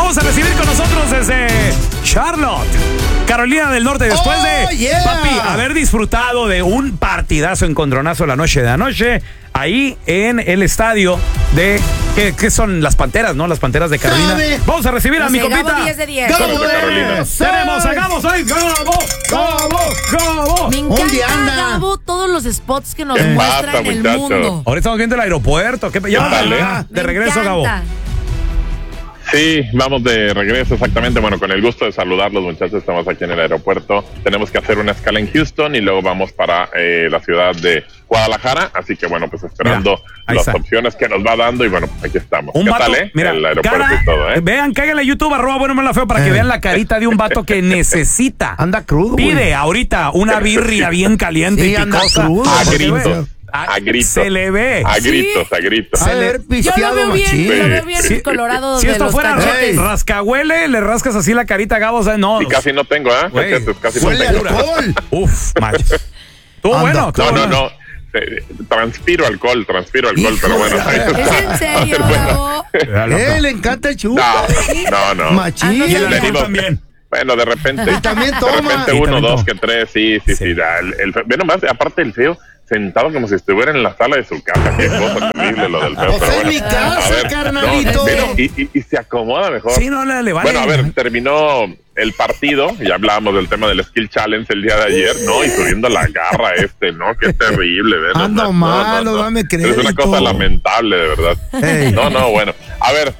Vamos a recibir con nosotros desde Charlotte, Carolina del Norte, después papi, haber disfrutado de un partidazo encontronazo la noche de anoche, ahí en el estadio de... ¿Qué son las Panteras, no? Las Panteras de Carolina. Vamos a recibir a mi compita. Gabo 10 de 10. Gabo de Carolina. Tenemos a Gabo, soy Gabo. Me encanta, Gabo, todos los spots que nos muestran en el mundo. Ahora estamos viendo el aeropuerto. Ya de regreso, Gabo. Sí, vamos de regreso, exactamente. Bueno, con el gusto de saludarlos, muchachos. Estamos aquí en el aeropuerto. Tenemos que hacer una escala en Houston y luego vamos para la ciudad de Guadalajara. Así que, bueno, pues esperando las opciones que nos va dando. Y bueno, aquí estamos. ¿Qué tal, mira, el aeropuerto y todo, Vean, cáiganle a YouTube, @buenomala_feo, para que vean la carita de un vato que necesita. Anda crudo, Pide ahorita una birria bien caliente y picosa. A gritos. Se le ve. A gritos. Yo lo veo bien colorado. Si esto fuera rascahuele, le rascas así la carita a Gabo. O sea, no. Y casi no tengo, casi no tengo. Uf, macho. Estuvo bueno. No. Transpiro alcohol, pero bueno. ¿Es en serio, Gabo? Le encanta el chupo. No. Machín. Y el alcohol también. Bueno, de repente. Y también toma. De repente uno, dos, que tres, sí. Ve nomás, aparte el feo, sentado como si estuviera en la sala de su casa. Qué cosa terrible lo del feo. Pues en mi casa, carnalito. Y se acomoda mejor. Sí, no le vale. Bueno, a ver, terminó el partido. Ya hablábamos del tema del Skill Challenge el día de ayer, ¿no? Y subiendo la garra ¿no? Qué terrible, ¿verdad? Ando malo, dame crédito. Es una cosa lamentable, de verdad. Hey. No, bueno. A ver,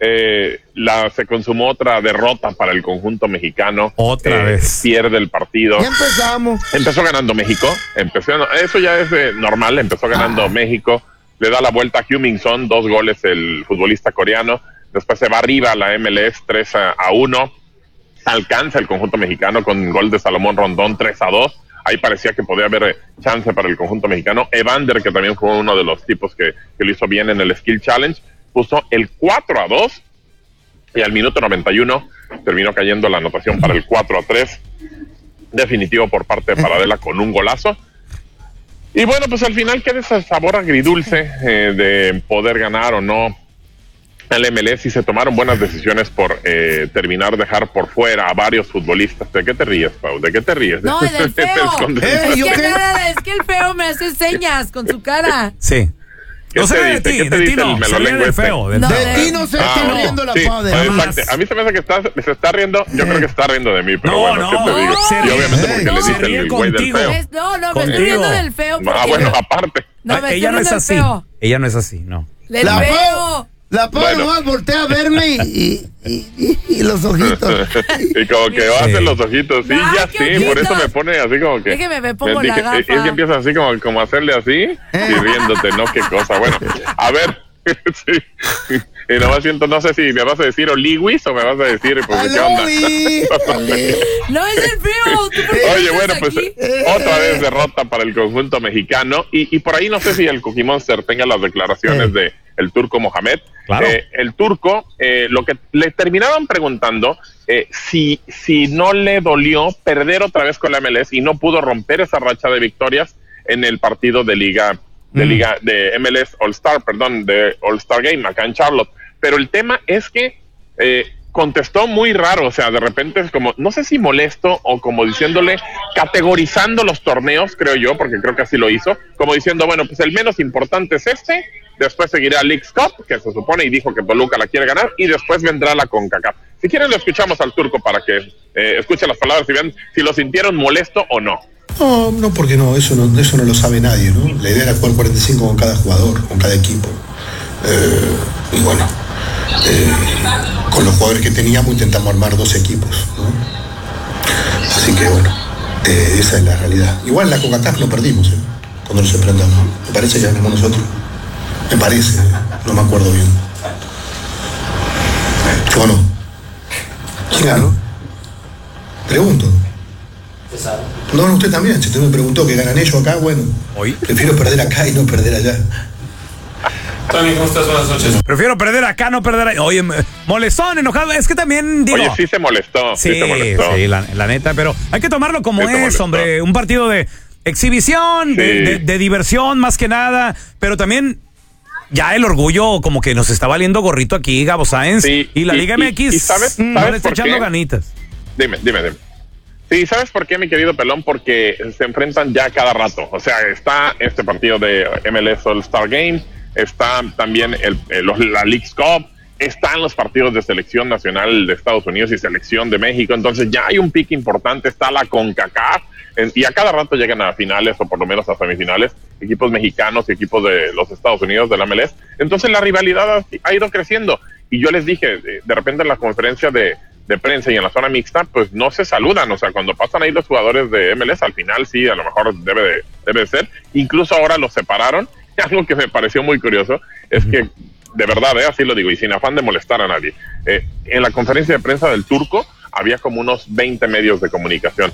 se consumó otra derrota para el conjunto mexicano. Otra vez. Pierde el partido. Ya empezamos. Empezó ganando México. Eso ya es normal. Empezó ganando México. Le da la vuelta a Heung-min Son, 2 goles el futbolista coreano. Después se va arriba a la MLS 3-1. Alcanza el conjunto mexicano con gol de Salomón Rondón 3-2. Ahí parecía que podía haber chance para el conjunto mexicano. Evander, que también fue uno de los tipos que lo hizo bien en el Skill Challenge, puso el 4-2 y al minuto 91 terminó cayendo la anotación para el 4-3 definitivo por parte de Paradela con un golazo. Y bueno, pues al final queda ese sabor agridulce de poder ganar o no al MLS, y se tomaron buenas decisiones por dejar por fuera a varios futbolistas. ¿De qué te ríes, Pau? ¿De qué te ríes? No, del feo. Es que el feo me hace señas con su cara. Sí. No sé de ti, ¿Qué te dice el melolengo del feo. De ti no se está riendo la padre. A mí se me hace que se está riendo. Yo creo que está riendo de mí, pero bueno, ¿qué te digo? Y obviamente porque le dice el güey del feo. No, me estoy riendo del feo. Bueno, aparte. Ella no es así. Ella no es así, no. Del feo. La Pau nomás voltea a verme y los ojitos. Y como que hacen los ojitos, sí, por eso me pone así como que... Déjeme, me pongo la gafa. Es que empieza así como a hacerle así y riéndote, ¿no? Qué cosa. Bueno, a ver, sí. Y nomás siento, no sé si me vas a decir Oliwis o me vas a decir, pues, ¿qué onda? No, es el feo. Oye, bueno, pues otra vez derrota para el conjunto mexicano. Y por ahí no sé si el Cookie Monster tenga las declaraciones de el turco Mohamed. Claro. El turco, lo que le terminaron preguntando, si no le dolió perder otra vez con la MLS y no pudo romper esa racha de victorias en el partido de de MLS All-Star, de All-Star Game acá en Charlotte. Pero el tema es que contestó muy raro, o sea, de repente es como, no sé si molesto o como diciéndole, categorizando los torneos, creo yo, porque creo que así lo hizo, como diciendo, bueno, pues el menos importante es después seguirá Leagues Cup, que se supone y dijo que Toluca la quiere ganar, y después vendrá la CONCACAF. Si quieren lo escuchamos al turco para que escuche las palabras y vean si lo sintieron molesto o no. No, porque no, eso no lo sabe nadie, ¿no? La idea era jugar 45 con cada jugador, con cada equipo. Y bueno, con los jugadores que teníamos intentamos armar 2 equipos, ¿no? Así que bueno, esa es la realidad. Igual la CONCACAF no perdimos, cuando nos enfrentamos. Me parece que ganamos nosotros. Me parece, no me acuerdo bien. ¿Yo no? ¿Quién ganó? Pregunto. No, usted también. Si usted me preguntó que ganan ellos acá, bueno, prefiero perder acá y no perder allá. Tony, ¿cómo estás? Buenas noches. Prefiero perder acá, no perder allá. Oye, molestón, enojado. Es que también digo... Oye, sí se molestó. Sí, la neta, pero hay que tomarlo como es, hombre. Un partido de exhibición, de diversión, más que nada. Pero también ya el orgullo como que nos está valiendo gorrito aquí, Gabo Sáenz. Sí, y la Liga MX ¿y sabes no le está por echando qué? ganitas. Dime. Sí, ¿sabes por qué, mi querido Pelón? Porque se enfrentan ya cada rato. O sea, está este partido de MLS All-Star Game, está también la Leagues Cup, están los partidos de selección nacional de Estados Unidos y selección de México. Entonces ya hay un pique importante, está la CONCACAF, y a cada rato llegan a finales o por lo menos a semifinales equipos mexicanos y equipos de los Estados Unidos, de la MLS. Entonces la rivalidad ha ido creciendo. Y yo les dije, de repente en la conferencia de prensa y en la zona mixta, pues no se saludan. O sea, cuando pasan ahí los jugadores de MLS, al final sí, a lo mejor debe de ser. Incluso ahora los separaron. Y algo que me pareció muy curioso es que, de verdad, así lo digo, y sin afán de molestar a nadie, en la conferencia de prensa del Turco había como unos 20 medios de comunicación.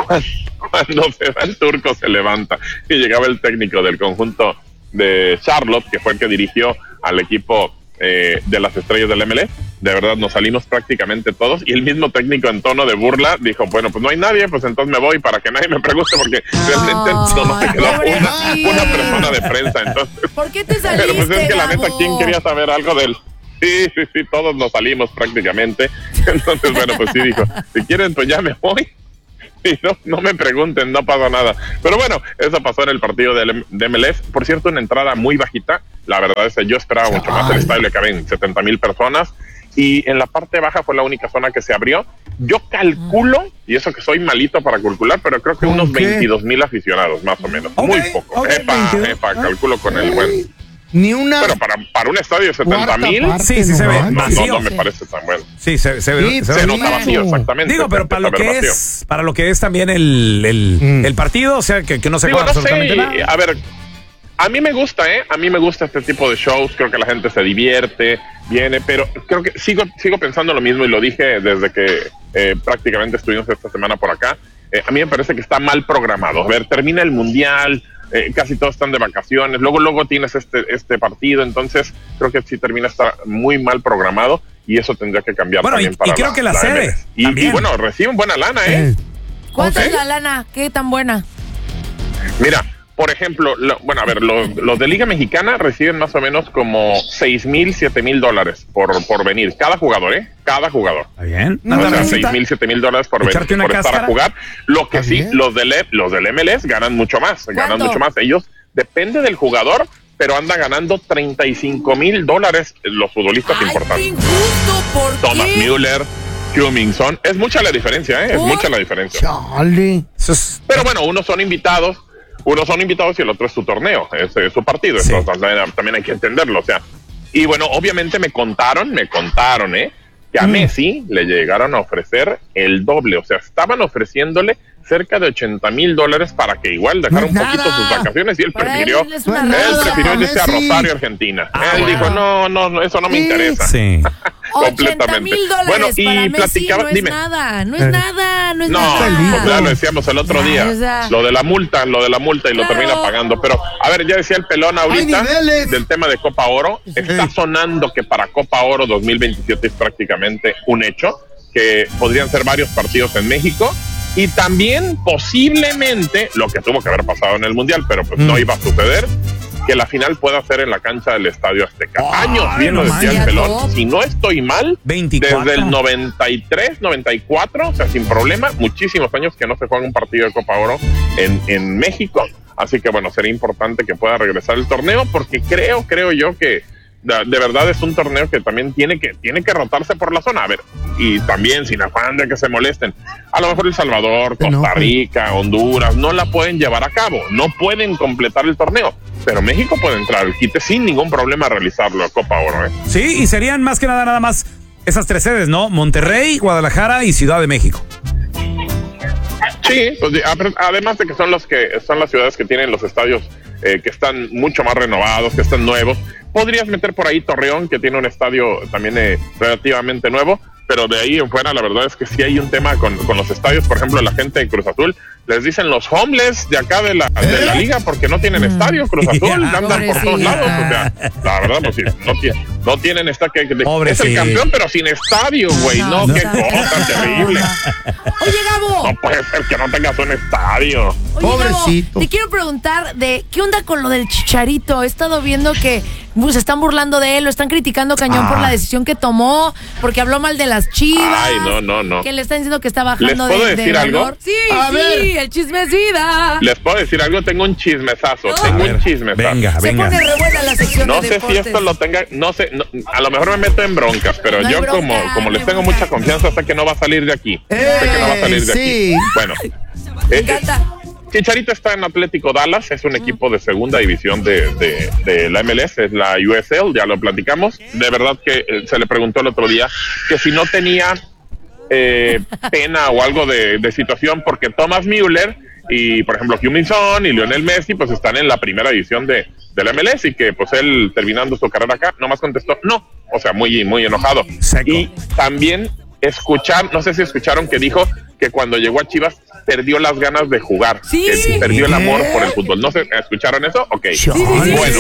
Cuando se va el Turco, se levanta y llegaba el técnico del conjunto de Charlotte, que fue el que dirigió al equipo de las estrellas del MLS. De verdad, nos salimos prácticamente todos, y el mismo técnico, en tono de burla, dijo, bueno, pues no hay nadie, pues entonces me voy para que nadie me pregunte, porque realmente no se quedó una persona de prensa. Entonces, ¿por qué te saliste, pero pues es que la neta, Gabo? ¿quién quería saber algo de él? Sí, todos nos salimos prácticamente. Entonces, bueno, pues sí dijo, si quieren, pues ya me voy. Y no me pregunten, no pasa nada. Pero bueno, eso pasó en el partido de MLS. Por cierto, una entrada muy bajita. La verdad es que yo esperaba mucho más. El estadio le caben 70,000 personas. Y en la parte baja fue la única zona que se abrió. Yo calculo, y eso que soy malito para calcular, pero creo que unos 22,000 aficionados, más o menos. Muy poco. Calculo con el buen. Ni una. Pero para un estadio de 70,000. Sí, se ve vacío. No me parece tan bueno. Sí, se nota vacío, exactamente. Digo, pero para lo que es también el partido, o sea, que no se juega absolutamente nada. A ver, a mí me gusta, A mí me gusta este tipo de shows. Creo que la gente se divierte, viene, pero creo que sigo pensando lo mismo, y lo dije desde que prácticamente estuvimos esta semana por acá. A mí me parece que está mal programado. A ver, termina el Mundial, casi todos están de vacaciones, luego tienes este partido, entonces creo que sí termina estar muy mal programado, y eso tendría que cambiar también para creo que la sede y bueno, reciben buena lana, ¿Cuánto es la lana? ¿Qué tan buena? Mira, por ejemplo, los de Liga Mexicana reciben más o menos como $6,000, $7,000 por venir, cada jugador, cada jugador. ¿Está bien? O sea, $6,000, $7,000 por venir, por estar a jugar. Lo que sí, los del MLS ganan mucho más. Ganan mucho más. Ellos, depende del jugador, pero andan ganando $35,000 los futbolistas importantes. Injusto, ¿por Thomas qué? Müller, Heung-min Son. Es mucha la diferencia, Es mucha la diferencia. Chale. Pero bueno, unos son invitados y el otro es su torneo, es su partido. Sí. Entonces también hay que entenderlo, o sea. Y bueno, obviamente me contaron, que a Messi le llegaron a ofrecer el doble. O sea, estaban ofreciéndole cerca de $80,000 para que igual dejara un poquito sus vacaciones, y él prefirió irse a Rosario, Argentina. Él dijo, no, eso no me interesa. Sí. Completamente. $80,000 Bueno, y para Messi platicaba, no es dime. nada, no es nada. Pues ya lo decíamos el otro día, o sea. lo de la multa, y lo termina pagando. Pero, a ver, ya decía el Pelón ahorita del tema de Copa Oro. Está sonando que para Copa Oro 2027 es prácticamente un hecho, que podrían ser varios partidos en México, y también posiblemente, lo que tuvo que haber pasado en el Mundial, pero pues no iba a suceder, que la final pueda ser en la cancha del Estadio Azteca. Años, bien lo decía el Pelón, si no estoy mal, 24. Desde el 93, 94, o sea, sin problema, muchísimos años que no se juega un partido de Copa Oro en México. Así que bueno, sería importante que pueda regresar el torneo, porque creo yo que de verdad es un torneo que también tiene que rotarse por la zona. A ver, y también sin afán de que se molesten, a lo mejor El Salvador, Costa Rica, Honduras no la pueden llevar a cabo, no pueden completar el torneo, pero México puede entrar al quite sin ningún problema a realizarlo a Copa Oro. Sí, y serían más que nada más esas tres sedes, ¿no? Monterrey, Guadalajara y Ciudad de México. Sí, pues, además de que son las ciudades que tienen los estadios que están mucho más renovados, que están nuevos. Podrías meter por ahí Torreón, que tiene un estadio también relativamente nuevo, pero de ahí en fuera la verdad es que sí hay un tema con los estadios. Por ejemplo, la gente de Cruz Azul les dicen los homeless de acá de la liga porque no tienen estadio. Cruz Azul andan por todos lados. O sea, la verdad, pues sí, no tienen estadio. Es el campeón, pero sin estadio, güey. No, qué cosa terrible. Oye, Gabo. No puede ser que no tengas un estadio. Oye, Pobrecito. Gabo, te quiero preguntar de qué onda con lo del Chicharito. He estado viendo que se están burlando de él, lo están criticando cañón por la decisión que tomó, porque habló mal de las Chivas. Ay, no. Que le están diciendo que está bajando ¿Les puedo decir algo? valor. Sí, A ver. el chisme es vida. Les puedo decir algo, tengo un chismesazo. Venga. Se pone re buena la sección No de sé deportes. si esto lo tenga, a lo mejor me meto en broncas, pero No hay yo bronca, como les no tengo hay mucha bronca. confianza, sé que no va a salir de aquí. Sé que no va a salir de sí. aquí. Bueno, Me encanta. Chicharito está en Atlético Dallas, es un equipo de segunda división de la MLS, es la USL, ya lo platicamos. De verdad que se le preguntó el otro día que si no tenía pena o algo de situación, porque Thomas Müller y, por ejemplo, Heung-min Son y Lionel Messi, pues están en la primera división de la MLS y que, pues, él terminando su carrera acá, nomás contestó no, o sea, muy enojado. Seco. Y también no sé si escucharon que dijo que cuando llegó a Chivas perdió las ganas de jugar, Sí. que perdió el amor por el fútbol. ¿No se escucharon eso? Ok. Bueno,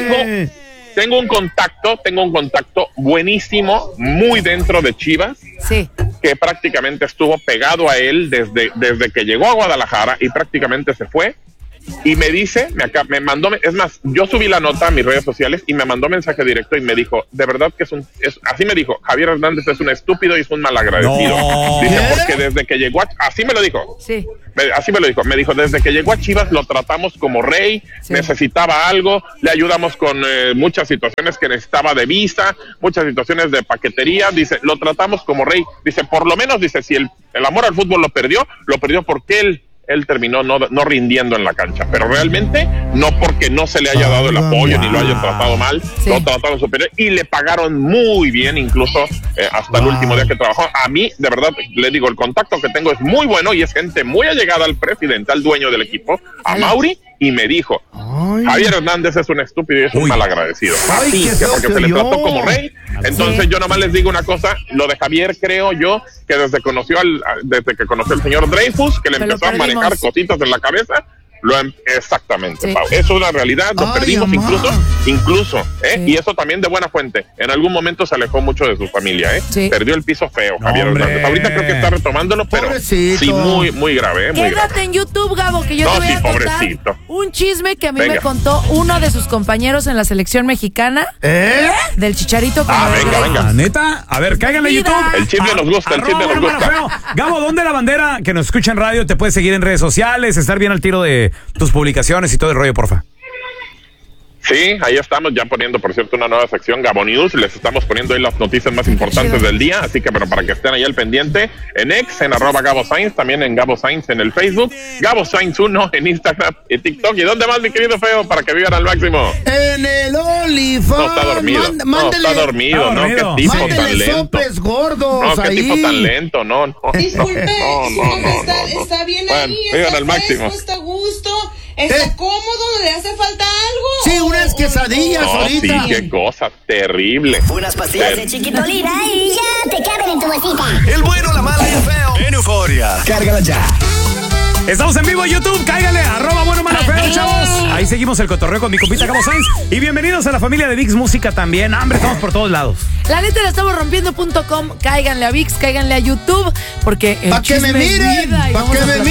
tengo un contacto buenísimo, muy dentro de Chivas, Sí. que prácticamente estuvo pegado a él desde que llegó a Guadalajara y prácticamente se fue. Y me dice, me mandó, es más, yo subí la nota a mis redes sociales y me mandó mensaje directo y me dijo, de verdad que así me dijo, Javier Hernández es un estúpido y es un malagradecido. No. Dice, porque desde que llegó así me lo dijo. Sí. Así me lo dijo, desde que llegó a Chivas lo tratamos como rey, Sí. necesitaba algo, le ayudamos con muchas situaciones que necesitaba de visa, muchas situaciones de paquetería, dice, lo tratamos como rey, dice, por lo menos, dice, si el amor al fútbol lo perdió porque él terminó no rindiendo en la cancha, pero realmente no porque no se le haya dado el apoyo ni lo haya tratado mal, Sí. lo trataron superior y le pagaron muy bien, incluso hasta el último día que trabajó. A mí, de verdad, le digo, el contacto que tengo es muy bueno y es gente muy allegada al presidente, al dueño del equipo, a Mauri, y me dijo, Javier Hernández es un estúpido y es un malagradecido. Ay, Así qué que feo porque se se le oyó. trató como rey. Entonces yo nomás les digo una cosa, lo de Javier creo yo que desde que conoció al señor Dreyfus, que le Pero empezó a manejar perdimos. cositas en la cabeza, exactamente, Sí. Pau. Eso es una realidad, lo Ay, perdimos amá. incluso, Sí. y eso también de buena fuente. En algún momento se alejó mucho de su familia, Sí. Perdió el piso feo, Javier Hombre. Hernández. Ahorita creo que está retomándolo, pero Pobrecito. sí, muy grave, muy grave. Quédate en YouTube, Gabo, que yo No, te voy sí, a contar pobrecito. un chisme que a mí Venga. me contó uno de sus compañeros en la selección mexicana del Chicharito. con los venga, Dreyfus. venga. La neta, a ver, cáiganle a Vida. YouTube. El chisme nos gusta, el chisme Arroba nos Bueno gusta. Feo. Gabo, ¿dónde la bandera que nos escucha en radio te puede seguir en redes sociales, estar bien al tiro de tus publicaciones y todo el rollo, porfa? Sí, ahí estamos ya poniendo, por cierto, una nueva sección, Gabo News. Les estamos poniendo ahí las noticias más importantes chido. del día, así que, pero para que estén ahí al pendiente, en X, en @GaboSainz, también en Gabo Sainz en el Facebook, Gabo Sainz 1 en Instagram y TikTok. ¿Y dónde más, mi querido Feo, para que vivan al máximo? En el OnlyFans. No, está dormido. Está dormido, ¿no? Qué tipo tan Mándele lento. sopes gordos No, qué ahí. tipo tan lento, no. Disculpe, No. está bien Bueno, ahí, vivan está al máximo. fresco, está a gusto, está cómodo, le hace falta algo. Sí, unas quesadillas No, sí, ahorita. qué cosa terrible. Unas pastillas de chiquitolina y ya te caben en tu bolsita. El bueno, la mala y el feo. En Euforia. Cárgala ya. Estamos en vivo en YouTube, cáigale, @Bueno Mala Feo, chavos. Ahí seguimos el cotorreo con mi compita Gabo Sainz. Y bienvenidos a la familia de VIX Música también. Hambre, estamos por todos lados. La neta la estamos rompiendo.com. Cáiganle a VIX, cáiganle a YouTube, porque el Pa' que me chisme es miren, vida y pa' vamos que a me